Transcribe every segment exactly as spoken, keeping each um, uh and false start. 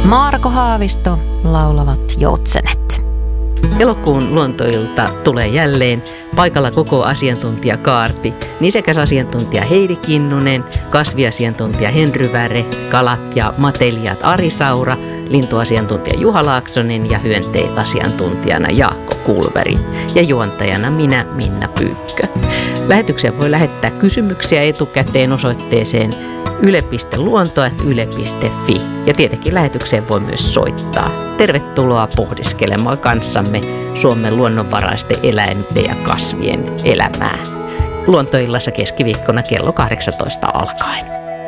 Marko Haavisto, Laulavat joutsenet. Elokuun luontoilta tulee jälleen. Paikalla koko asiantuntijakaarti. Nisäkäsasiantuntija Heidi Kinnunen, kasviasiantuntija Henry Väre, kalat ja matelijat Ari Saura, lintuasiantuntija Juha Laaksonen ja hyönteisasiantuntijana Jaakko Kulveri ja juontajana minä, Minna Pyykkö. Lähetykseen voi lähettää kysymyksiä etukäteen osoitteeseen yle piste luonto ät yle piste fi ja tietenkin lähetykseen voi myös soittaa. Tervetuloa pohdiskelemaan kanssamme Suomen luonnonvaraisten eläinten ja kasvien elämää. Luontoillassa keskiviikkona kello kahdeksantoista alkaen.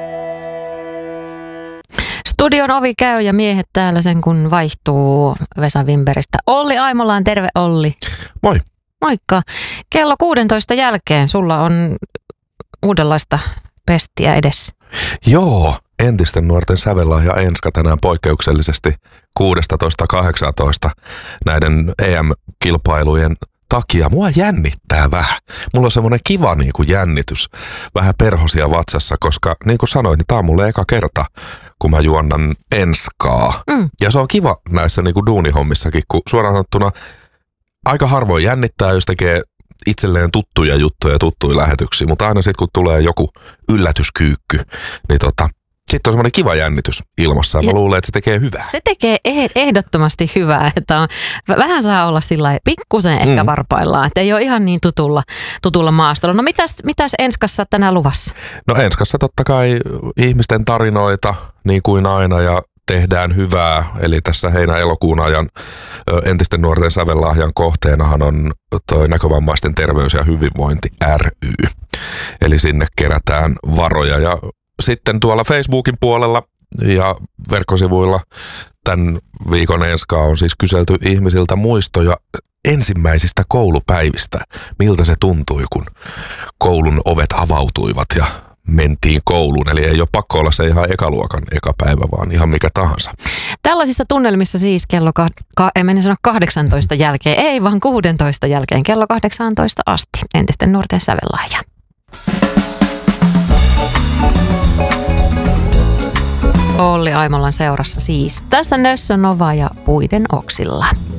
Studion ovi käy ja miehet täällä sen kun vaihtuu Vesa Wimbergistä. Olli Aimolaan, terve Olli. Moi. Moikka. Kello kuudentoista jälkeen sulla on uudenlaista pestiä edessä. Joo, entisten nuorten sävellahja Enska tänään poikkeuksellisesti kuudestatoista kahdeksaantoista näiden E M-kilpailujen takia. Mua jännittää vähän. Mulla on semmoinen kiva niin kuin jännitys, vähän perhosia vatsassa, koska niin kuin sanoin, niin tää on mulle eka kerta, kun mä juonnan Enskaa. Mm. Ja se on kiva näissä niin kuin duunihommissakin, kun suoraan sanottuna aika harvoin jännittää, jos tekee itselleen tuttuja juttuja ja tuttuja lähetyksiä, mutta aina sitten kun tulee joku yllätyskyykky, niin tota, sitten on semmoinen kiva jännitys ilmassa ja mä luulen, että se tekee hyvää. Se tekee ehdottomasti hyvää, että on, vähän saa olla sillä lailla pikkusen ehkä mm. varpaillaan, että ei ole ihan niin tutulla, tutulla maastolla. No mitäs, mitäs Enskassa tänään luvassa? No Enskassa totta kai ihmisten tarinoita niin kuin aina ja tehdään hyvää, eli tässä heinä-elokuun ajan entisten nuorten sävellahjan kohteenahan on toi näkövammaisten terveys ja hyvinvointi ry. Eli sinne kerätään varoja ja sitten tuolla Facebookin puolella ja verkkosivuilla tämän viikon Enskaa on siis kyselty ihmisiltä muistoja ensimmäisistä koulupäivistä. Miltä se tuntui, kun koulun ovet avautuivat ja mentiin kouluun. Eli ei ole pakko olla se ihan ekaluokan eka päivä, vaan ihan mikä tahansa. Tällaisissa tunnelmissa siis kello, ka- ka- en mennä sanoa kahdeksantoista jälkeen, ei vaan kuudentoista jälkeen, kello kahdeksantoista asti. Entisten nuorten sävellahja. Olli Aimolan seurassa siis. Tässä Nössö Nova ja Puiden oksilla.